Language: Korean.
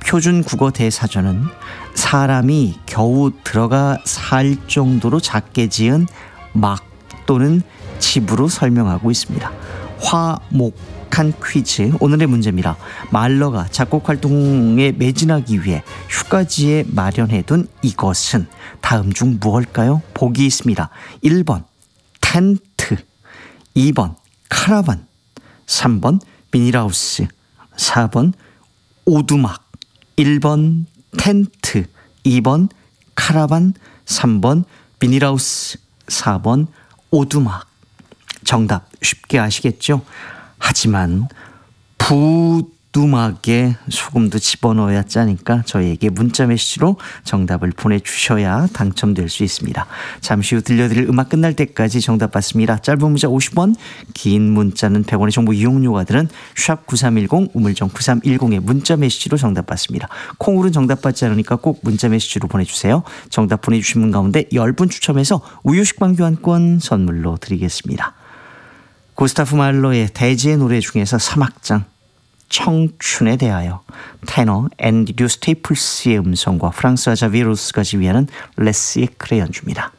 표준 국어 대사전은 사람이 겨우 들어가 살 정도로 작게 지은 막 또는 집으로 설명하고 있습니다. 화목한 퀴즈, 오늘의 문제입니다. 말러가 작곡 활동에 매진하기 위해 휴가지에 마련해둔 이것은 다음 중 무엇일까요? 보기 있습니다. 1번 텐트, 2번 카라반, 3번 비닐하우스, 4번 오두막. 1번 텐트, 2번 카라반, 3번 비닐하우스, 4번 오두막. 정답 쉽게 아시겠죠? 하지만 부두막에 소금도 집어넣어야 짜니까 저희에게 문자메시지로 정답을 보내주셔야 당첨될 수 있습니다. 잠시 후 들려드릴 음악 끝날 때까지 정답 받습니다. 짧은 문자 50원, 긴 문자는 100원의 정보 이용료가 드는 샵 9310, 우물정 9310의 문자메시지로 정답 받습니다. 콩으로는 정답 받지 않으니까 꼭 문자메시지로 보내주세요. 정답 보내주신 분 가운데 10분 추첨해서 우유식빵 교환권 선물로 드리겠습니다. 구스타프 말로의 대지의 노래 중에서 3악장 청춘에 대하여, 테너 앤드류 스테이플스의 음성과 프랑스와 자비에로스가 지휘하는 레스 에클의 연주입니다.